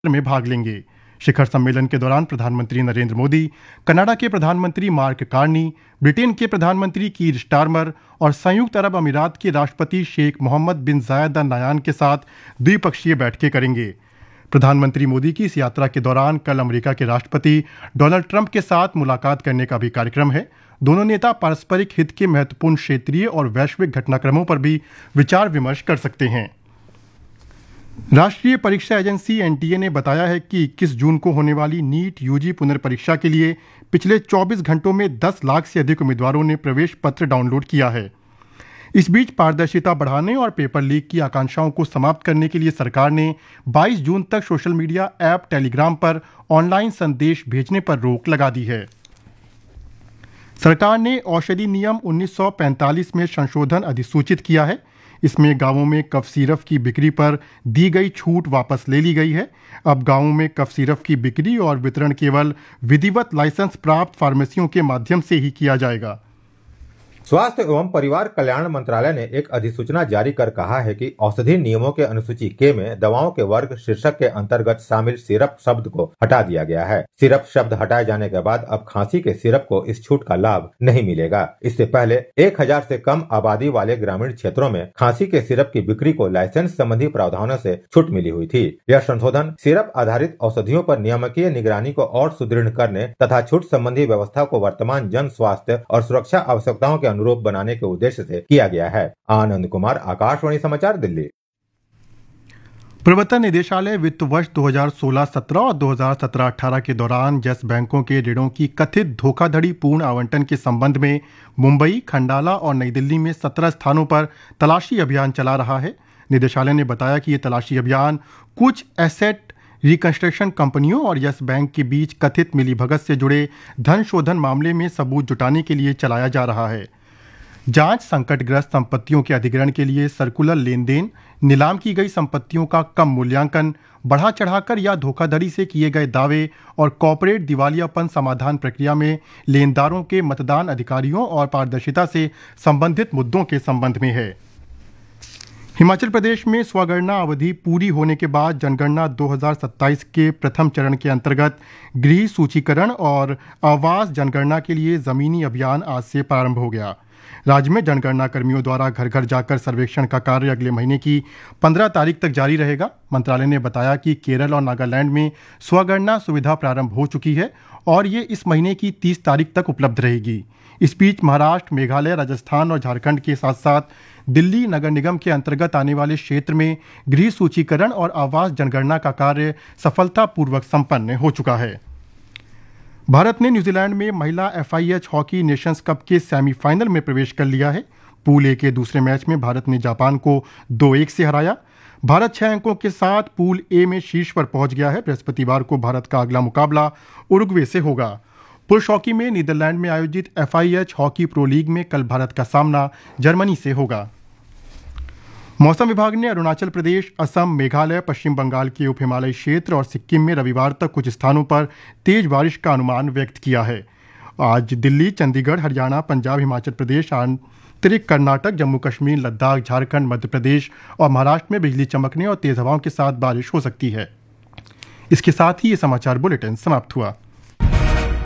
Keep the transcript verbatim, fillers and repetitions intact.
में भाग लेंगे। शिखर सम्मेलन के दौरान प्रधानमंत्री नरेंद्र मोदी, कनाडा के प्रधानमंत्री मार्क कार्नी, ब्रिटेन के प्रधानमंत्री कीर स्टारमर और संयुक्त अरब अमीरात के राष्ट्रपति शेख मोहम्मद बिन जायद अल नाह्यान के साथ द्विपक्षीय बैठकें करेंगे। प्रधानमंत्री मोदी की इस यात्रा के दौरान कल अमेरिका के राष्ट्रपति डोनाल्ड ट्रंप के साथ मुलाकात करने का भी कार्यक्रम है। दोनों नेता पारस्परिक हित के महत्वपूर्ण क्षेत्रीय और वैश्विक घटनाक्रमों पर भी विचार विमर्श कर सकते हैं। राष्ट्रीय परीक्षा एजेंसी एन टी ए ने बताया है कि इक्कीस जून को होने वाली नीट यूजी पुनर्परीक्षा के लिए पिछले चौबीस घंटों में दस लाख से अधिक उम्मीदवारों ने प्रवेश पत्र डाउनलोड किया है। इस बीच पारदर्शिता बढ़ाने और पेपर लीक की आकांक्षाओं को समाप्त करने के लिए सरकार ने बाईस जून तक सोशल मीडिया ऐप टेलीग्राम पर ऑनलाइन संदेश भेजने पर रोक लगा दी है। सरकार ने औषधि नियम उन्नीस सौ पैंतालीस में संशोधन अधिसूचित किया है। इसमें गांवों में कफ सिरप की बिक्री पर दी गई छूट वापस ले ली गई है। अब गांवों में कफ सिरप की बिक्री और वितरण केवल विधिवत लाइसेंस प्राप्त फार्मेसियों के माध्यम से ही किया जाएगा। स्वास्थ्य एवं परिवार कल्याण मंत्रालय ने एक अधिसूचना जारी कर कहा है कि औषधि नियमों के अनुसूची के में दवाओं के वर्ग शीर्षक के अंतर्गत शामिल सिरप शब्द को हटा दिया गया है। सिरप शब्द हटाए जाने के बाद अब खांसी के सिरप को इस छूट का लाभ नहीं मिलेगा। इससे पहले एक हजार से कम आबादी वाले ग्रामीण क्षेत्रों में खांसी के सिरप की बिक्री को लाइसेंस संबंधी प्रावधानों से छूट मिली हुई थी। यह संशोधन सिरप आधारित औषधियों पर नियामकीय निगरानी को और सुदृढ़ करने तथा छूट संबंधी व्यवस्था को वर्तमान जन स्वास्थ्य और सुरक्षा आवश्यकताओं के अनुरूप बनाने के उद्देश्य से किया गया है। आनंद कुमार, आकाशवाणी समाचार, दिल्ली। प्रवर्तन निदेशालय वित्त वर्ष दो हज़ार सोलह सत्रह और दो हज़ार सत्रह अठारह के दौरान यस बैंकों के ऋणों की कथित धोखाधड़ी पूर्ण आवंटन के संबंध में मुंबई, खंडाला और नई दिल्ली में सत्रह स्थानों पर तलाशी अभियान चला रहा है। निदेशालय ने बताया कि ये तलाशी अभियान कुछ एसेट रिकंस्ट्रक्शन कंपनियों और यस बैंक के बीच कथित मिलीभगत से जुड़े धन शोधन मामले में सबूत जुटाने के लिए चलाया जा रहा है। जांच संकटग्रस्त संपत्तियों के अधिग्रहण के लिए सर्कुलर लेन देन, नीलाम की गई संपत्तियों का कम मूल्यांकन, बढ़ा चढ़ाकर या धोखाधड़ी से किए गए दावे और कॉर्पोरेट दिवालियापन समाधान प्रक्रिया में लेनदारों के मतदान अधिकारियों और पारदर्शिता से संबंधित मुद्दों के संबंध में है। हिमाचल प्रदेश में स्वगणना अवधि पूरी होने के बाद जनगणना दो हज़ार सत्ताईस के प्रथम चरण के अंतर्गत गृह सूचीकरण और आवास जनगणना के लिए जमीनी अभियान आज से प्रारंभ हो गया। राज्य में जनगणना कर्मियों द्वारा घर घर जाकर सर्वेक्षण का कार्य अगले महीने की पंद्रह तारीख तक जारी रहेगा। मंत्रालय ने बताया कि केरल और नागालैंड में स्वगणना सुविधा प्रारंभ हो चुकी है और ये इस महीने की तीस तारीख तक उपलब्ध रहेगी। इस बीच महाराष्ट्र, मेघालय, राजस्थान और झारखंड के साथ साथ दिल्ली नगर निगम के अंतर्गत आने वाले क्षेत्र में गृह सूचीकरण और आवास जनगणना का कार्य सफलतापूर्वक संपन्न हो चुका है। भारत ने न्यूजीलैंड में महिला F I H hockey Nations cup के सेमीफाइनल में प्रवेश कर लिया है। पूल ए के दूसरे मैच में भारत ने जापान को दो एक से हराया। भारत छह अंकों के साथ पूल ए में शीर्ष पर पहुंच गया है। बृहस्पतिवार को भारत का अगला मुकाबला उरुग्वे से होगा। पुरुष हॉकी में नीदरलैंड में आयोजित F I H hockey pro league में कल भारत का सामना जर्मनी से होगा। मौसम विभाग ने अरुणाचल प्रदेश, असम, मेघालय, पश्चिम बंगाल के उप हिमालयी क्षेत्र और सिक्किम में रविवार तक कुछ स्थानों पर तेज बारिश का अनुमान व्यक्त किया है। आज दिल्ली, चंडीगढ़, हरियाणा, पंजाब, हिमाचल प्रदेश, आंतरिक कर्नाटक, जम्मू कश्मीर, लद्दाख, झारखंड, मध्य प्रदेश और महाराष्ट्र में बिजली चमकने और तेज हवाओं के साथ बारिश हो सकती है। इसके साथ ही ये समाचार बुलेटिन समाप्त हुआ।